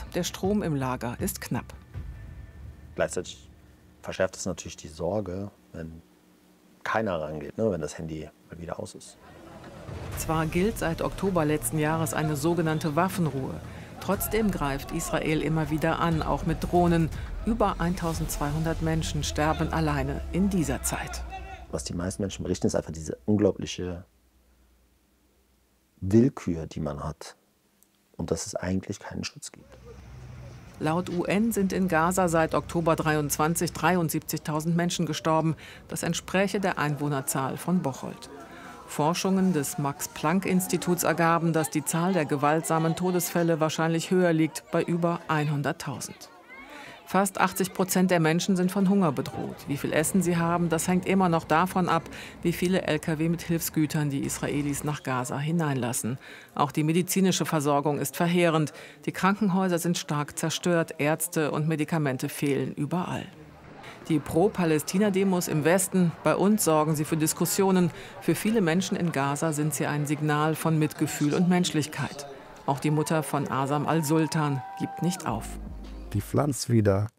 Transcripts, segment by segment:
Der Strom im Lager ist knapp. Gleichzeitig verschärft es natürlich die Sorge, wenn keiner rangeht, ne, wenn das Handy mal wieder aus ist. Zwar gilt seit Oktober letzten Jahres eine sogenannte Waffenruhe. Trotzdem greift Israel immer wieder an, auch mit Drohnen. Über 1200 Menschen sterben alleine in dieser Zeit. Was die meisten Menschen berichten, ist einfach diese unglaubliche Willkür, die man hat. Und dass es eigentlich keinen Schutz gibt. Laut UN sind in Gaza seit Oktober 23 73.000 Menschen gestorben. Das entspräche der Einwohnerzahl von Bocholt. Forschungen des Max-Planck-Instituts ergaben, dass die Zahl der gewaltsamen Todesfälle wahrscheinlich höher liegt, bei über 100.000. Fast 80% der Menschen sind von Hunger bedroht. Wie viel Essen sie haben, das hängt immer noch davon ab, wie viele Lkw mit Hilfsgütern die Israelis nach Gaza hineinlassen. Auch die medizinische Versorgung ist verheerend. Die Krankenhäuser sind stark zerstört, Ärzte und Medikamente fehlen überall. Die Pro-Palästina-Demos im Westen, bei uns sorgen sie für Diskussionen. Für viele Menschen in Gaza sind sie ein Signal von Mitgefühl und Menschlichkeit. Auch die Mutter von Asam al-Sultan gibt nicht auf. Die pflanzt wieder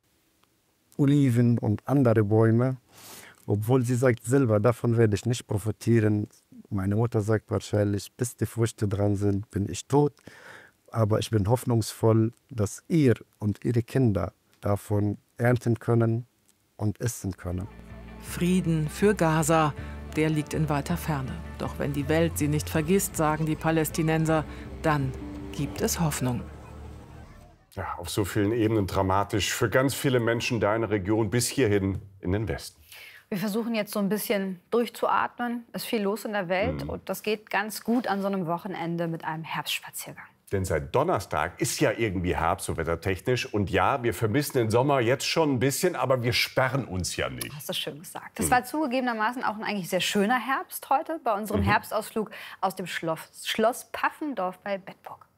Oliven und andere Bäume, obwohl sie sagt selber, davon werde ich nicht profitieren. Meine Mutter sagt wahrscheinlich, bis die Früchte dran sind, bin ich tot. Aber ich bin hoffnungsvoll, dass ihr und ihre Kinder davon ernten können und essen können. Frieden für Gaza, der liegt in weiter Ferne. Doch wenn die Welt sie nicht vergisst, sagen die Palästinenser, dann gibt es Hoffnung. Ja, auf so vielen Ebenen dramatisch für ganz viele Menschen deiner Region bis hierhin in den Westen. Wir versuchen jetzt so ein bisschen durchzuatmen. Es ist viel los in der Welt und das geht ganz gut an so einem Wochenende mit einem Herbstspaziergang. Denn seit Donnerstag ist ja irgendwie Herbst, so wettertechnisch. Und ja, wir vermissen den Sommer jetzt schon ein bisschen, aber wir sperren uns ja nicht. Hast du schön gesagt. Das war zugegebenermaßen auch ein eigentlich sehr schöner Herbst heute bei unserem Herbstausflug aus dem Schloss Paffendorf bei Bedburg.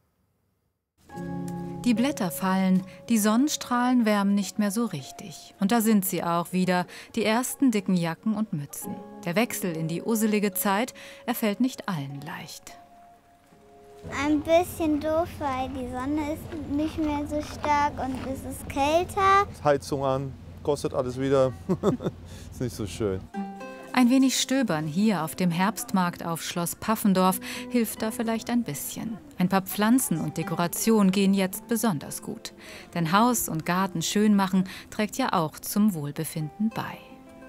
Die Blätter fallen, die Sonnenstrahlen wärmen nicht mehr so richtig. Und da sind sie auch wieder, die ersten dicken Jacken und Mützen. Der Wechsel in die usselige Zeit, er fällt nicht allen leicht. Ein bisschen doof, weil die Sonne ist nicht mehr so stark und es ist kälter. Heizung an, kostet alles wieder. Ist nicht so schön. Ein wenig Stöbern hier auf dem Herbstmarkt auf Schloss Paffendorf hilft da vielleicht ein bisschen. Ein paar Pflanzen und Dekoration gehen jetzt besonders gut. Denn Haus und Garten schön machen trägt ja auch zum Wohlbefinden bei.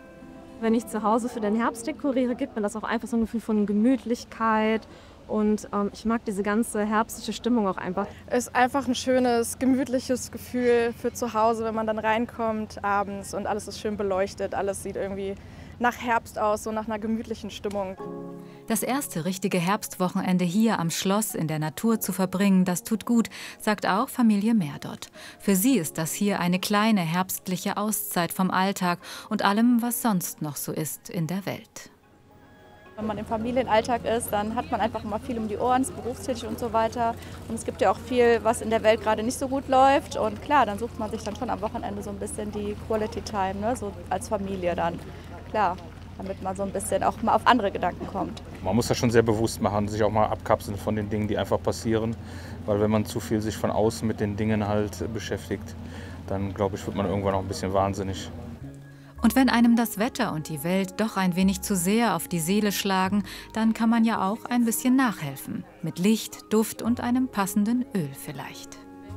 Wenn ich zu Hause für den Herbst dekoriere, gibt mir das auch einfach so ein Gefühl von Gemütlichkeit. Und ich mag diese ganze herbstliche Stimmung auch einfach. Es ist einfach ein schönes, gemütliches Gefühl für zu Hause, wenn man dann reinkommt abends und alles ist schön beleuchtet. Alles sieht irgendwie nach Herbst aus, so nach einer gemütlichen Stimmung. Das erste richtige Herbstwochenende hier am Schloss in der Natur zu verbringen, das tut gut, sagt auch Familie Merdott. Für sie ist das hier eine kleine herbstliche Auszeit vom Alltag und allem, was sonst noch so ist in der Welt. Wenn man im Familienalltag ist, dann hat man einfach immer viel um die Ohren, ist berufstätig und so weiter. Und es gibt ja auch viel, was in der Welt gerade nicht so gut läuft. Und klar, dann sucht man sich dann schon am Wochenende so ein bisschen die Quality Time, ne? So als Familie dann. Klar, damit man so ein bisschen auch mal auf andere Gedanken kommt. Man muss das schon sehr bewusst machen, sich auch mal abkapseln von den Dingen, die einfach passieren. Weil wenn man zu viel sich von außen mit den Dingen halt beschäftigt, dann glaube ich, wird man irgendwann auch ein bisschen wahnsinnig. Und wenn einem das Wetter und die Welt doch ein wenig zu sehr auf die Seele schlagen, dann kann man ja auch ein bisschen nachhelfen. Mit Licht, Duft und einem passenden Öl vielleicht.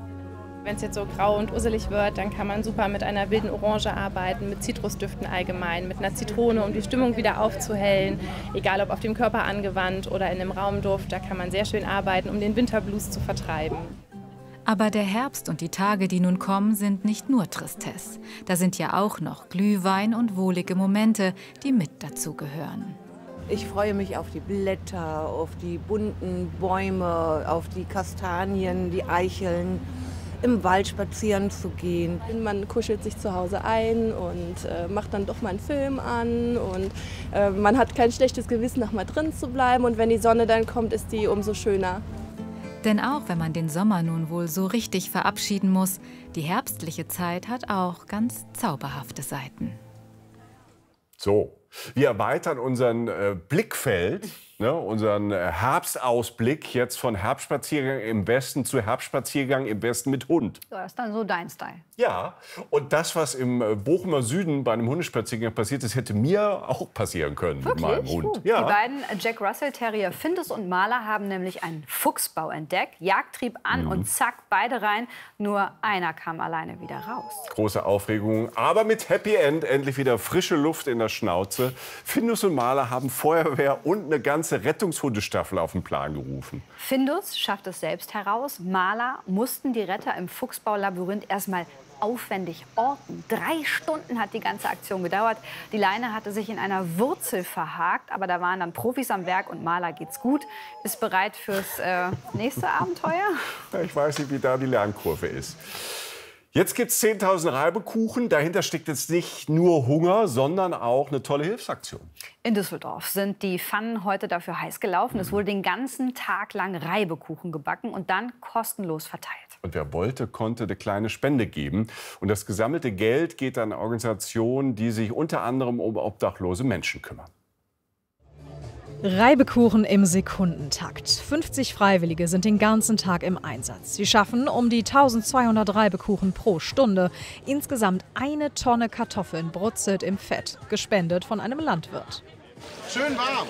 Wenn es jetzt so grau und usselig wird, dann kann man super mit einer wilden Orange arbeiten, mit Zitrusdüften allgemein, mit einer Zitrone, um die Stimmung wieder aufzuhellen. Egal ob auf dem Körper angewandt oder in einem Raumduft, da kann man sehr schön arbeiten, um den Winterblues zu vertreiben. Aber der Herbst und die Tage, die nun kommen, sind nicht nur Tristesse. Da sind ja auch noch Glühwein und wohlige Momente, die mit dazugehören. Ich freue mich auf die Blätter, auf die bunten Bäume, auf die Kastanien, die Eicheln, im Wald spazieren zu gehen. Man kuschelt sich zu Hause ein und macht dann doch mal einen Film an und man hat kein schlechtes Gewissen, noch mal drin zu bleiben und wenn die Sonne dann kommt, ist die umso schöner. Denn auch wenn man den Sommer nun wohl so richtig verabschieden muss, die herbstliche Zeit hat auch ganz zauberhafte Seiten. So, wir erweitern unseren Blickfeld Ne, unseren Herbstausblick jetzt von Herbstspaziergang im Westen zu Herbstspaziergang im Westen mit Hund. So, das ist dann so dein Style. Ja, und das, was im Bochumer Süden bei einem Hundespaziergang passiert ist, hätte mir auch passieren können mit meinem Hund. Die beiden Jack Russell Terrier Findus und Marla haben nämlich einen Fuchsbau entdeckt. Jagdtrieb an und zack, beide rein. Nur einer kam alleine wieder raus. Große Aufregung, aber mit Happy End, endlich wieder frische Luft in der Schnauze. Findus und Marla haben Feuerwehr und eine ganze Rettungshundestaffel auf den Plan gerufen. Findus schafft es selbst heraus. Marla mussten die Retter im Fuchsbaulabyrinth erstmal aufwendig orten. 3 Stunden hat die ganze Aktion gedauert. Die Leine hatte sich in einer Wurzel verhakt, aber da waren dann Profis am Werk und Marla geht's gut. Ist bereit fürs nächste Abenteuer? Ich weiß nicht, wie da die Lernkurve ist. Jetzt gibt es 10.000 Reibekuchen. Dahinter steckt jetzt nicht nur Hunger, sondern auch eine tolle Hilfsaktion. In Düsseldorf sind die Pfannen heute dafür heiß gelaufen. Es wurde den ganzen Tag lang Reibekuchen gebacken und dann kostenlos verteilt. Und wer wollte, konnte eine kleine Spende geben. Und das gesammelte Geld geht an Organisationen, die sich unter anderem um obdachlose Menschen kümmern. Reibekuchen im Sekundentakt. 50 Freiwillige sind den ganzen Tag im Einsatz. Sie schaffen um die 1200 Reibekuchen pro Stunde. Insgesamt 1 Tonne Kartoffeln brutzelt im Fett, gespendet von einem Landwirt. Schön warm.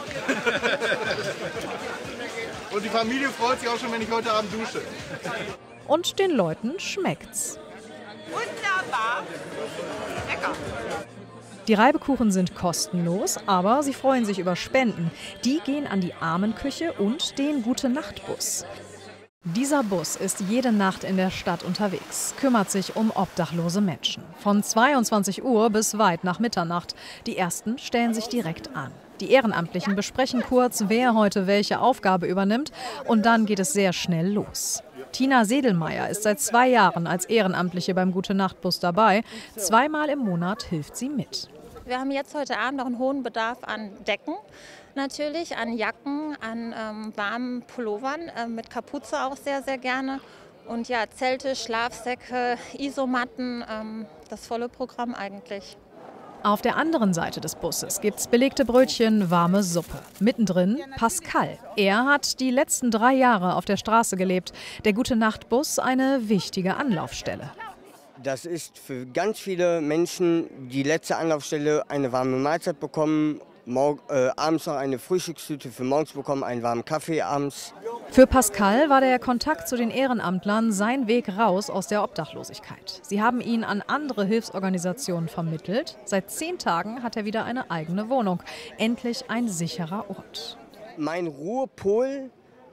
Und die Familie freut sich auch schon, wenn ich heute Abend dusche. Und den Leuten schmeckt's. Wunderbar. Lecker. Die Reibekuchen sind kostenlos, aber sie freuen sich über Spenden. Die gehen an die Armenküche und den Gute-Nacht-Bus. Dieser Bus ist jede Nacht in der Stadt unterwegs, kümmert sich um obdachlose Menschen. Von 22 Uhr bis weit nach Mitternacht. Die ersten stellen sich direkt an. Die Ehrenamtlichen besprechen kurz, wer heute welche Aufgabe übernimmt. Und dann geht es sehr schnell los. Tina Sedelmeier ist seit 2 Jahren als Ehrenamtliche beim Gute-Nacht-Bus dabei. 2-mal im Monat hilft sie mit. Wir haben jetzt heute Abend noch einen hohen Bedarf an Decken, natürlich, an Jacken, an warmen Pullovern, mit Kapuze auch sehr, sehr gerne. Und ja, Zelte, Schlafsäcke, Isomatten, das volle Programm eigentlich. Auf der anderen Seite des Busses gibt's belegte Brötchen, warme Suppe. Mittendrin Pascal. Er hat die letzten 3 Jahre auf der Straße gelebt. Der Gute-Nacht-Bus eine wichtige Anlaufstelle. Das ist für ganz viele Menschen die letzte Anlaufstelle, eine warme Mahlzeit bekommen, abends noch eine Frühstückstüte für morgens bekommen, einen warmen Kaffee abends. Für Pascal war der Kontakt zu den Ehrenamtlern sein Weg raus aus der Obdachlosigkeit. Sie haben ihn an andere Hilfsorganisationen vermittelt. Seit 10 Tagen hat er wieder eine eigene Wohnung. Endlich ein sicherer Ort. Mein Ruhepol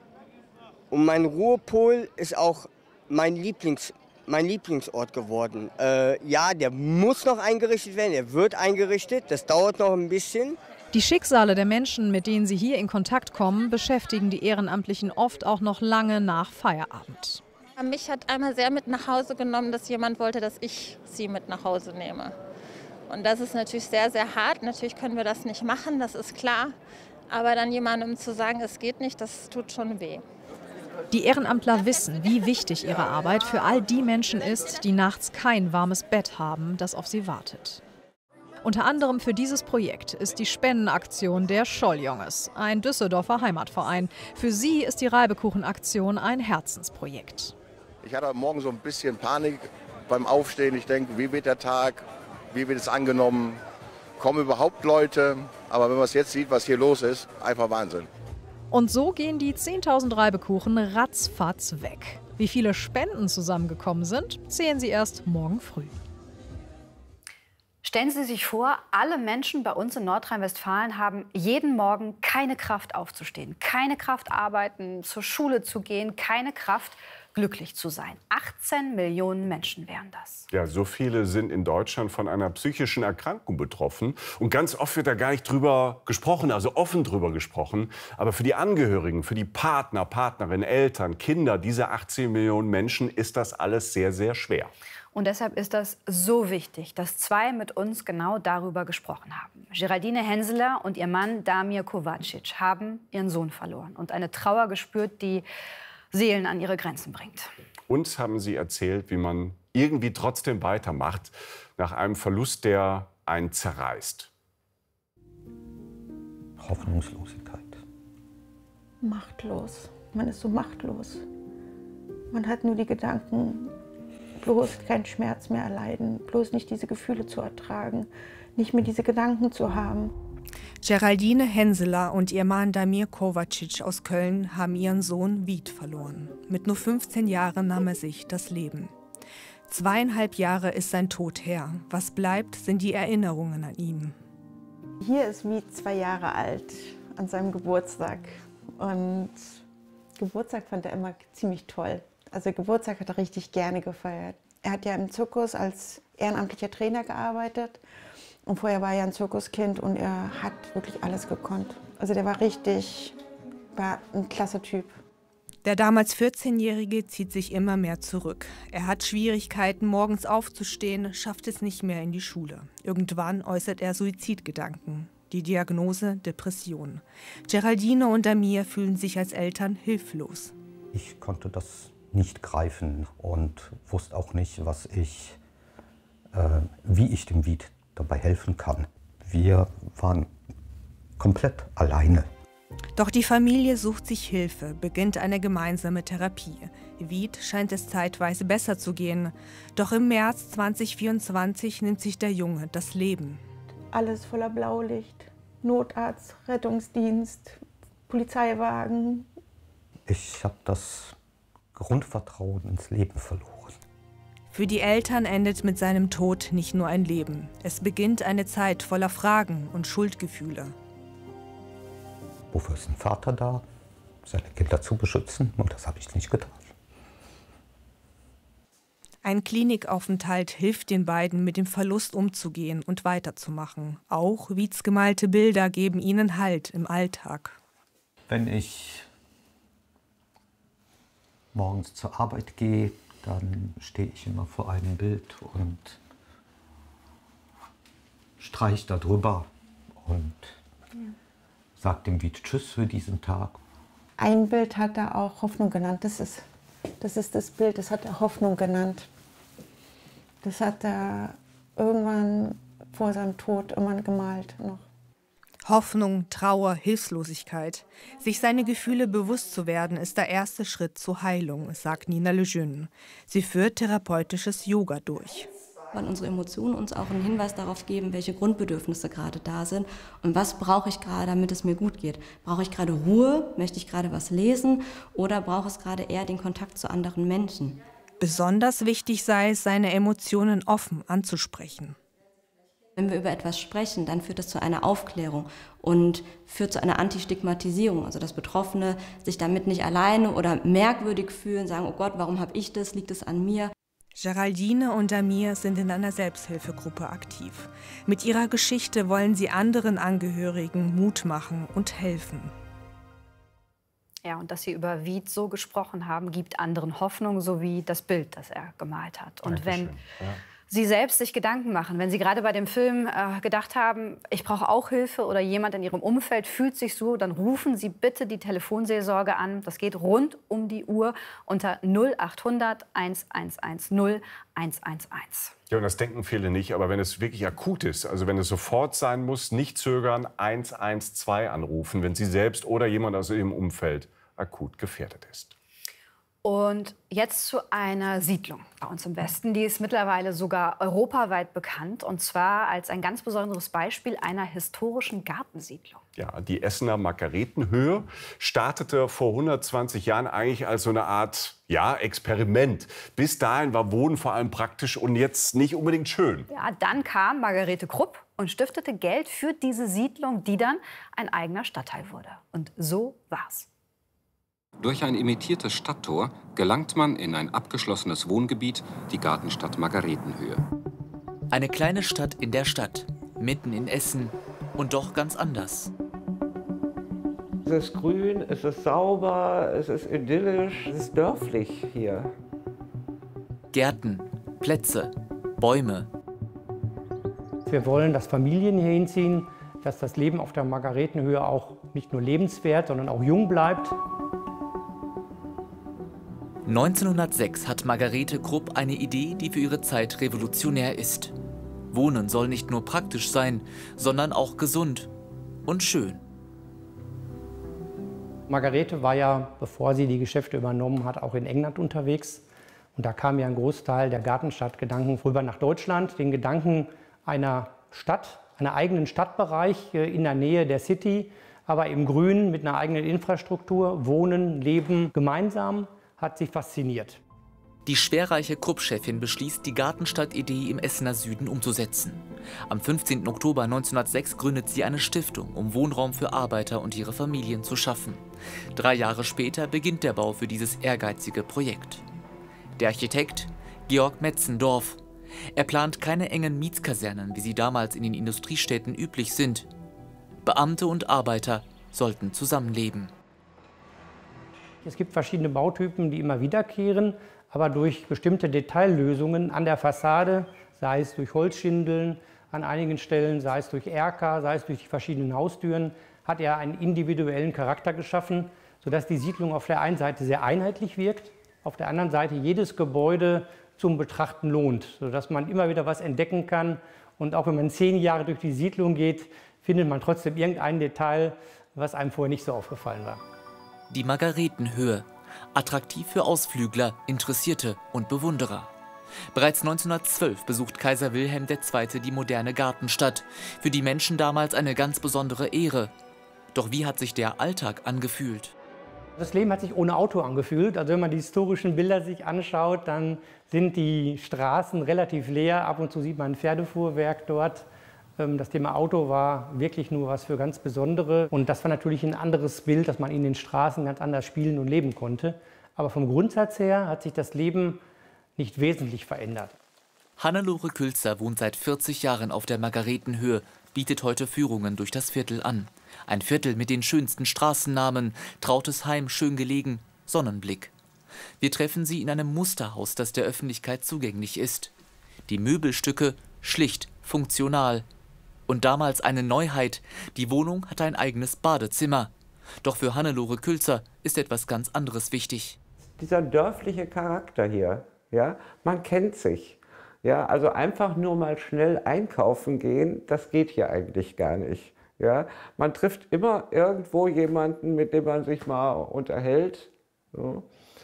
ist auch mein Lieblingsort geworden. Ja, der muss noch eingerichtet werden, er wird eingerichtet, das dauert noch ein bisschen. Die Schicksale der Menschen, mit denen sie hier in Kontakt kommen, beschäftigen die Ehrenamtlichen oft auch noch lange nach Feierabend. Mich hat einmal sehr mit nach Hause genommen, dass jemand wollte, dass ich sie mit nach Hause nehme. Und das ist natürlich sehr, sehr hart. Natürlich können wir das nicht machen, das ist klar. Aber dann jemandem zu sagen, es geht nicht, das tut schon weh. Die Ehrenamtler wissen, wie wichtig ihre Arbeit für all die Menschen ist, die nachts kein warmes Bett haben, das auf sie wartet. Unter anderem für dieses Projekt ist die Spendenaktion der Scholl-Junges, ein Düsseldorfer Heimatverein. Für sie ist die Reibekuchenaktion ein Herzensprojekt. Ich hatte morgen so ein bisschen Panik beim Aufstehen. Ich denke, wie wird der Tag, wie wird es angenommen, kommen überhaupt Leute? Aber wenn man es jetzt sieht, was hier los ist, einfach Wahnsinn. Und so gehen die 10.000 Reibekuchen ratzfatz weg. Wie viele Spenden zusammengekommen sind, sehen Sie erst morgen früh. Stellen Sie sich vor, alle Menschen bei uns in Nordrhein-Westfalen haben jeden Morgen keine Kraft aufzustehen, keine Kraft arbeiten, zur Schule zu gehen, keine Kraft glücklich zu sein. 18 Millionen Menschen wären das. Ja, so viele sind in Deutschland von einer psychischen Erkrankung betroffen. Und ganz oft wird da gar nicht drüber gesprochen, also offen drüber gesprochen. Aber für die Angehörigen, für die Partner, Partnerinnen, Eltern, Kinder dieser 18 Millionen Menschen ist das alles sehr, sehr schwer. Und deshalb ist das so wichtig, dass 2 mit uns genau darüber gesprochen haben. Geraldine Henseler und ihr Mann Damir Kovacic haben ihren Sohn verloren und eine Trauer gespürt, die Seelen an ihre Grenzen bringt. Uns haben sie erzählt, wie man irgendwie trotzdem weitermacht, nach einem Verlust, der einen zerreißt. Hoffnungslosigkeit. machtlos. Man ist so machtlos. Man hat nur die Gedanken, bloß keinen Schmerz mehr erleiden, bloß nicht diese Gefühle zu ertragen, nicht mehr diese Gedanken zu haben. Geraldine Henseler und ihr Mann Damir Kovacic aus Köln haben ihren Sohn Vít verloren. Mit nur 15 Jahren nahm er sich das Leben. 2,5 Jahre ist sein Tod her. Was bleibt, sind die Erinnerungen an ihn. Hier ist Vít 2 Jahre alt, an seinem Geburtstag. Und Geburtstag fand er immer ziemlich toll. Also Geburtstag hat er richtig gerne gefeiert. Er hat ja im Zirkus als ehrenamtlicher Trainer gearbeitet. Und vorher war er ein Zirkuskind und er hat wirklich alles gekonnt. Also der war ein klasse Typ. Der damals 14-Jährige zieht sich immer mehr zurück. Er hat Schwierigkeiten, morgens aufzustehen, schafft es nicht mehr in die Schule. Irgendwann äußert er Suizidgedanken. Die Diagnose Depression. Geraldine und Damir fühlen sich als Eltern hilflos. Ich konnte das nicht greifen und wusste auch nicht, wie ich dem Vít dabei helfen kann. Wir waren komplett alleine. Doch die Familie sucht sich Hilfe, beginnt eine gemeinsame Therapie. Vít scheint es zeitweise besser zu gehen. Doch im März 2024 nimmt sich der Junge das Leben. Alles voller Blaulicht, Notarzt, Rettungsdienst, Polizeiwagen. Ich habe das Grundvertrauen ins Leben verloren. Für die Eltern endet mit seinem Tod nicht nur ein Leben. Es beginnt eine Zeit voller Fragen und Schuldgefühle. Wofür ist ein Vater da? Seine Kinder zu beschützen, und das habe ich nicht getan. Ein Klinikaufenthalt hilft den beiden, mit dem Verlust umzugehen und weiterzumachen. Auch Víts gemalte Bilder geben ihnen Halt im Alltag. Wenn ich morgens zur Arbeit gehe, dann stehe ich immer vor einem Bild und streiche da drüber und sage dem Vít Tschüss für diesen Tag. Ein Bild hat er auch Hoffnung genannt. Das ist das Bild, das hat er Hoffnung genannt. Das hat er irgendwann vor seinem Tod irgendwann gemalt noch. Hoffnung, Trauer, Hilflosigkeit. Sich seine Gefühle bewusst zu werden, ist der erste Schritt zur Heilung, sagt Nina Lejeune. Sie führt therapeutisches Yoga durch. Weil unsere Emotionen uns auch einen Hinweis darauf geben, welche Grundbedürfnisse gerade da sind und was brauche ich gerade, damit es mir gut geht. Brauche ich gerade Ruhe? Möchte ich gerade was lesen? Oder brauche es gerade eher den Kontakt zu anderen Menschen? Besonders wichtig sei es, seine Emotionen offen anzusprechen. Wenn wir über etwas sprechen, dann führt das zu einer Aufklärung und führt zu einer Antistigmatisierung, also dass Betroffene sich damit nicht alleine oder merkwürdig fühlen, sagen, oh Gott, warum habe ich das, liegt es an mir? Geraldine und Damir sind in einer Selbsthilfegruppe aktiv. Mit ihrer Geschichte wollen sie anderen Angehörigen Mut machen und helfen. Ja, und dass Sie über Vít so gesprochen haben, gibt anderen Hoffnung, so wie das Bild, das er gemalt hat. Und wenn Sie selbst sich Gedanken machen, wenn Sie gerade bei dem Film gedacht haben, ich brauche auch Hilfe oder jemand in Ihrem Umfeld fühlt sich so, dann rufen Sie bitte die Telefonseelsorge an. Das geht rund um die Uhr unter 0800 1110 111. Ja, und das denken viele nicht, aber wenn es wirklich akut ist, also wenn es sofort sein muss, nicht zögern, 112 anrufen, wenn Sie selbst oder jemand aus Ihrem Umfeld akut gefährdet ist. Und jetzt zu einer Siedlung bei uns im Westen. Die ist mittlerweile sogar europaweit bekannt, und zwar als ein ganz besonderes Beispiel einer historischen Gartensiedlung. Ja, die Essener Margaretenhöhe startete vor 120 Jahren eigentlich als so eine Art Experiment. Bis dahin war Wohnen vor allem praktisch und jetzt nicht unbedingt schön. Ja, dann kam Margarete Krupp und stiftete Geld für diese Siedlung, die dann ein eigener Stadtteil wurde. Und so war's. Durch ein imitiertes Stadttor gelangt man in ein abgeschlossenes Wohngebiet, die Gartenstadt Margaretenhöhe. Eine kleine Stadt in der Stadt, mitten in Essen und doch ganz anders. Es ist grün, es ist sauber, es ist idyllisch, es ist dörflich hier. Gärten, Plätze, Bäume. Wir wollen, dass Familien hier hinziehen, dass das Leben auf der Margaretenhöhe auch nicht nur lebenswert, sondern auch jung bleibt. 1906 hat Margarete Krupp eine Idee, die für ihre Zeit revolutionär ist. Wohnen soll nicht nur praktisch sein, sondern auch gesund und schön. Margarete war ja, bevor sie die Geschäfte übernommen hat, auch in England unterwegs. Und da kam ja ein Großteil der Gartenstadtgedanken rüber nach Deutschland. Den Gedanken einer Stadt, einer eigenen Stadtbereich in der Nähe der City, aber im Grün mit einer eigenen Infrastruktur, Wohnen, Leben gemeinsam, hat sie fasziniert. Die schwerreiche Krupp-Chefin beschließt, die Gartenstadt-Idee im Essener Süden umzusetzen. Am 15. Oktober 1906 gründet sie eine Stiftung, um Wohnraum für Arbeiter und ihre Familien zu schaffen. 3 Jahre später beginnt der Bau für dieses ehrgeizige Projekt. Der Architekt Georg Metzendorf. Er plant keine engen Mietskasernen, wie sie damals in den Industriestädten üblich sind. Beamte und Arbeiter sollten zusammenleben. Es gibt verschiedene Bautypen, die immer wiederkehren, aber durch bestimmte Detaillösungen an der Fassade, sei es durch Holzschindeln, an einigen Stellen, sei es durch Erker, sei es durch die verschiedenen Haustüren, hat er einen individuellen Charakter geschaffen, sodass die Siedlung auf der einen Seite sehr einheitlich wirkt, auf der anderen Seite jedes Gebäude zum Betrachten lohnt, sodass man immer wieder was entdecken kann. Und auch wenn man 10 Jahre durch die Siedlung geht, findet man trotzdem irgendein Detail, was einem vorher nicht so aufgefallen war. Die Margaretenhöhe. Attraktiv für Ausflügler, Interessierte und Bewunderer. Bereits 1912 besucht Kaiser Wilhelm II. Die moderne Gartenstadt. Für die Menschen damals eine ganz besondere Ehre. Doch wie hat sich der Alltag angefühlt? Das Leben hat sich ohne Auto angefühlt. Also wenn man die historischen Bilder sich anschaut, dann sind die Straßen relativ leer. Ab und zu sieht man ein Pferdefuhrwerk dort. Das Thema Auto war wirklich nur was für ganz Besondere. Und das war natürlich ein anderes Bild, dass man in den Straßen ganz anders spielen und leben konnte. Aber vom Grundsatz her hat sich das Leben nicht wesentlich verändert. Hannelore Külzer wohnt seit 40 Jahren auf der Margaretenhöhe, bietet heute Führungen durch das Viertel an. Ein Viertel mit den schönsten Straßennamen, trautes Heim, schön gelegen, Sonnenblick. Wir treffen sie in einem Musterhaus, das der Öffentlichkeit zugänglich ist. Die Möbelstücke schlicht, funktional. Und damals eine Neuheit, die Wohnung hat ein eigenes Badezimmer. Doch für Hannelore Külzer ist etwas ganz anderes wichtig. Dieser dörfliche Charakter hier, ja, man kennt sich. Ja, also einfach nur mal schnell einkaufen gehen, das geht hier eigentlich gar nicht. Ja, man trifft immer irgendwo jemanden, mit dem man sich mal unterhält. So.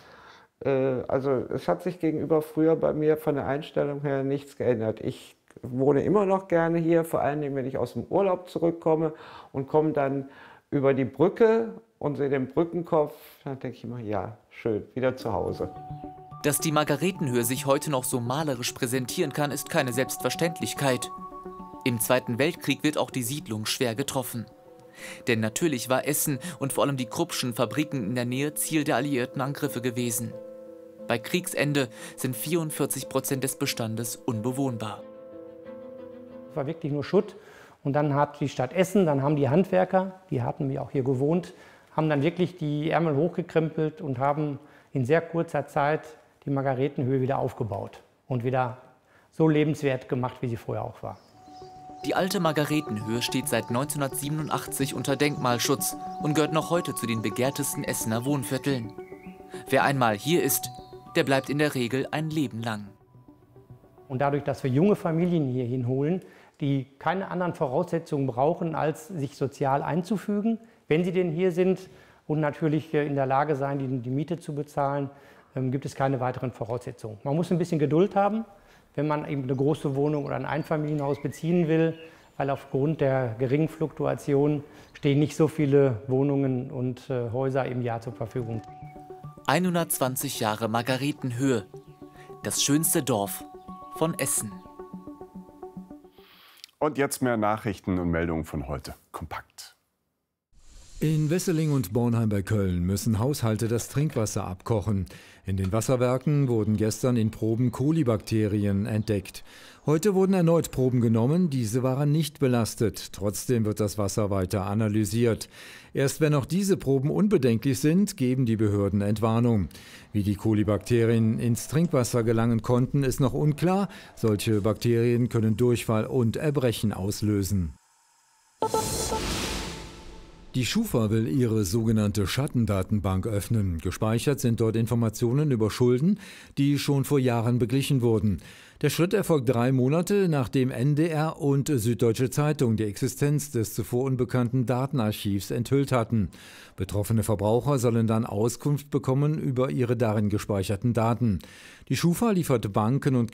Also es hat sich gegenüber früher bei mir von der Einstellung her nichts geändert. Ich wohne immer noch gerne hier, vor allen Dingen, wenn ich aus dem Urlaub zurückkomme und komme dann über die Brücke und sehe den Brückenkopf, dann denke ich immer, ja, schön, wieder zu Hause. Dass die Margaretenhöhe sich heute noch so malerisch präsentieren kann, ist keine Selbstverständlichkeit. Im Zweiten Weltkrieg wird auch die Siedlung schwer getroffen. Denn natürlich war Essen und vor allem die Kruppschen Fabriken in der Nähe Ziel der alliierten Angriffe gewesen. Bei Kriegsende sind 44% des Bestandes unbewohnbar. Es war wirklich nur Schutt. Und dann hat die Stadt Essen, dann haben die Handwerker, die hatten wir auch hier gewohnt, haben dann wirklich die Ärmel hochgekrempelt und haben in sehr kurzer Zeit die Margaretenhöhe wieder aufgebaut und wieder so lebenswert gemacht, wie sie vorher auch war. Die alte Margaretenhöhe steht seit 1987 unter Denkmalschutz und gehört noch heute zu den begehrtesten Essener Wohnvierteln. Wer einmal hier ist, der bleibt in der Regel ein Leben lang. Und dadurch, dass wir junge Familien hier hinholen, die keine anderen Voraussetzungen brauchen, als sich sozial einzufügen, wenn sie denn hier sind und natürlich in der Lage sein, die Miete zu bezahlen, gibt es keine weiteren Voraussetzungen. Man muss ein bisschen Geduld haben, wenn man eben eine große Wohnung oder ein Einfamilienhaus beziehen will, weil aufgrund der geringen Fluktuation stehen nicht so viele Wohnungen und Häuser im Jahr zur Verfügung. 120 Jahre Margaretenhöhe, das schönste Dorf von Essen. Und jetzt mehr Nachrichten und Meldungen von heute. Kompakt. In Wesseling und Bornheim bei Köln müssen Haushalte das Trinkwasser abkochen. In den Wasserwerken wurden gestern in Proben Kolibakterien entdeckt. Heute wurden erneut Proben genommen, diese waren nicht belastet. Trotzdem wird das Wasser weiter analysiert. Erst wenn auch diese Proben unbedenklich sind, geben die Behörden Entwarnung. Wie die Kolibakterien ins Trinkwasser gelangen konnten, ist noch unklar. Solche Bakterien können Durchfall und Erbrechen auslösen. Die Schufa will ihre sogenannte Schattendatenbank öffnen. Gespeichert sind dort Informationen über Schulden, die schon vor Jahren beglichen wurden. Der Schritt erfolgt 3 Monate, nachdem NDR und Süddeutsche Zeitung die Existenz des zuvor unbekannten Datenarchivs enthüllt hatten. Betroffene Verbraucher sollen dann Auskunft bekommen über ihre darin gespeicherten Daten. Die Schufa liefert Banken und